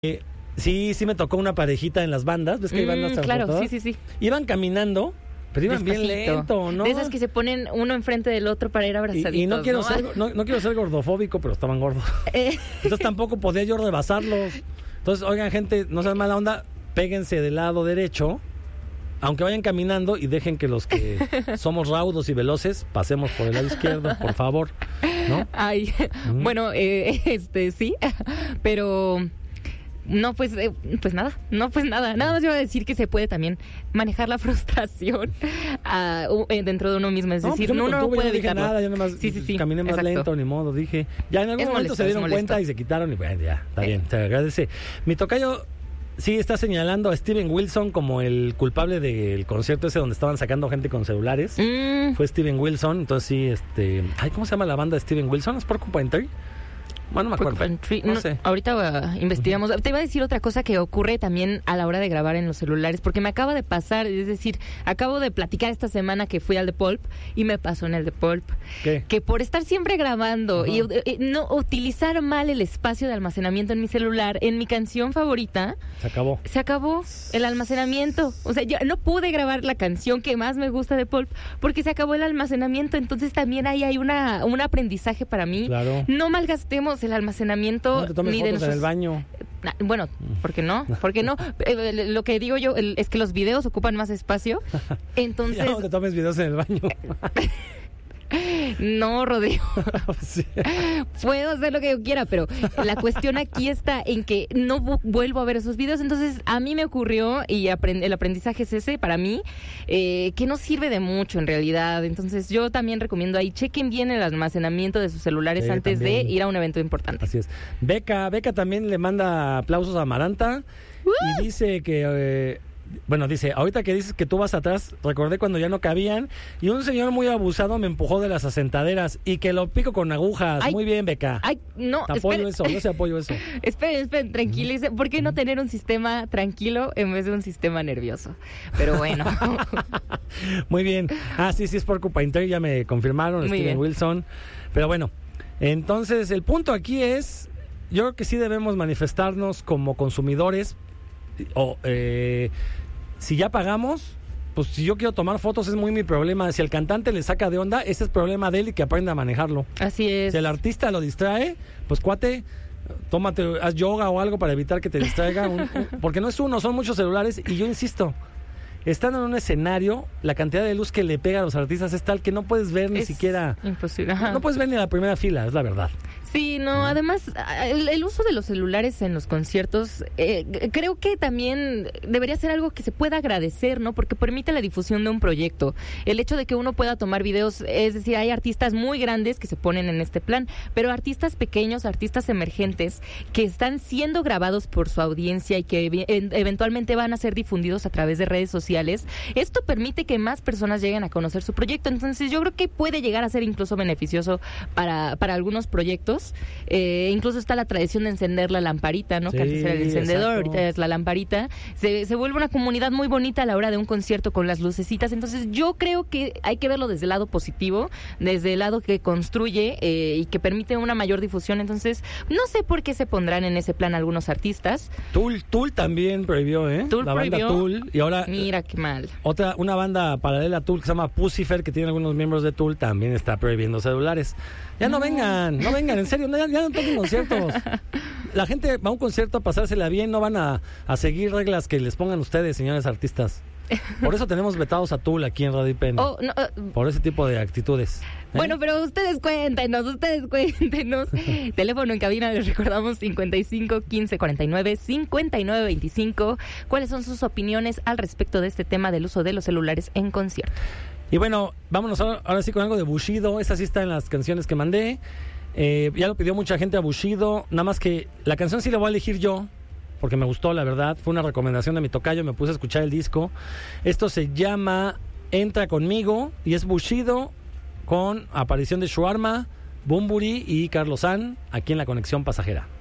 Sí, me tocó una parejita en las bandas. ¿Ves que hay bandas claro, sí. Iban caminando, pero iban bien lento, ¿no? De esas que se ponen uno enfrente del otro para ir abrazaditos. Y no quiero ser gordofóbico, pero estaban gordos. Entonces tampoco podía yo rebasarlos. Entonces, oigan, gente, no sean mala onda, péguense del lado derecho, aunque vayan caminando, y dejen que los que somos raudos y veloces pasemos por el lado izquierdo, por favor, ¿no? Ay, bueno, sí, pero... No, pues nada. Nada más iba a decir que se puede también manejar la frustración dentro de uno mismo. Es decir, uno no puede evitarlo. Nada, yo nomás caminé más lento, ni modo, dije. Ya en algún momento se dieron cuenta y se quitaron y bueno, ya, está bien, te agradece. Mi tocayo sí está señalando a Steven Wilson como el culpable del concierto ese donde estaban sacando gente con celulares. Fue Steven Wilson, entonces sí, ¿cómo se llama la banda de Steven Wilson? ¿Es Porcupine Tree? Bueno, no me acuerdo. No sé. Ahorita investigamos. Te iba a decir otra cosa que ocurre también a la hora de grabar en los celulares, porque me acaba de pasar, es decir, acabo de platicar esta semana que fui al The Pulp y me pasó en el The Pulp. ¿Qué? Que por estar siempre grabando y no utilizar mal el espacio de almacenamiento en mi celular, en mi canción favorita, se acabó el almacenamiento. O sea, yo no pude grabar la canción que más me gusta de Pulp porque se acabó el almacenamiento. Entonces también ahí hay un aprendizaje para mí. Claro. No malgastemos el almacenamiento. No te tomes fotos en el baño. Bueno, ¿por qué no? Lo que digo yo es que los videos ocupan más espacio. Entonces... Ya no te tomes videos en el baño. No, Rodrigo. Sí. Puedo hacer lo que yo quiera, pero la cuestión aquí está en que no vuelvo a ver esos videos. Entonces, a mí me ocurrió, y el aprendizaje es ese, para mí, que no sirve de mucho en realidad. Entonces, yo también recomiendo ahí, chequen bien el almacenamiento de sus celulares antes de ir a un evento importante. Así es. Beca también le manda aplausos a Amaranta y dice que... dice, ahorita que dices que tú vas atrás, recordé cuando ya no cabían y un señor muy abusado me empujó de las asentaderas y que lo pico con agujas. Muy bien, Beca. No, apoyo eso. Esperen, tranquilice. ¿Por qué no tener un sistema tranquilo en vez de un sistema nervioso? Pero bueno. Muy bien. Sí, es Porcupine Tree, ya me confirmaron, Steven Wilson. Pero bueno, entonces el punto aquí es, yo creo que sí debemos manifestarnos como consumidores. Si ya pagamos, pues si yo quiero tomar fotos es muy mi problema. Si el cantante le saca de onda, ese es problema de él y que aprenda a manejarlo. Así es. Si el artista lo distrae, pues cuate, haz yoga o algo para evitar que te distraiga. Porque no es uno, son muchos celulares. Y yo insisto, estando en un escenario, la cantidad de luz que le pega a los artistas es tal que no puedes ver ni siquiera... Imposible. No puedes ver ni la primera fila, es la verdad. Sí, no, además el uso de los celulares en los conciertos creo que también debería ser algo que se pueda agradecer, ¿no? Porque permite la difusión de un proyecto. El hecho de que uno pueda tomar videos, es decir, hay artistas muy grandes que se ponen en este plan, pero artistas pequeños, artistas emergentes que están siendo grabados por su audiencia y que eventualmente van a ser difundidos a través de redes sociales. Esto permite que más personas lleguen a conocer su proyecto. Entonces yo creo que puede llegar a ser incluso beneficioso para algunos proyectos. Incluso está la tradición de encender la lamparita, ¿no? Que antes era el encendedor, ahorita es la lamparita. Se vuelve una comunidad muy bonita a la hora de un concierto con las lucecitas. Entonces yo creo que hay que verlo desde el lado positivo, desde el lado que construye y que permite una mayor difusión. Entonces no sé por qué se pondrán en ese plan algunos artistas. Tool también prohibió, la banda Tool. Y ahora, mira qué mal. Una banda paralela a Tool que se llama Puscifer, que tiene algunos miembros de Tool, también está prohibiendo celulares. Ya no vengan, en serio, ya no toquen conciertos. La gente va a un concierto a pasársela bien, no van a seguir reglas que les pongan ustedes, señores artistas. Por eso tenemos vetados a Tool aquí en Radio IPN. Por ese tipo de actitudes. Bueno, pero ustedes cuéntenos. Teléfono en cabina, les recordamos 55 15 49 59 25. ¿Cuáles son sus opiniones al respecto de este tema del uso de los celulares en concierto? Y bueno, vámonos ahora sí con algo de Bushido. Esa sí está en las canciones que mandé. Ya lo pidió mucha gente a Bushido. Nada más que la canción sí la voy a elegir yo, porque me gustó, la verdad. Fue una recomendación de mi tocayo, me puse a escuchar el disco. Esto se llama Entra Conmigo y es Bushido con aparición de Shawarma, Bumburi y Carlos San aquí en La Conexión Pasajera.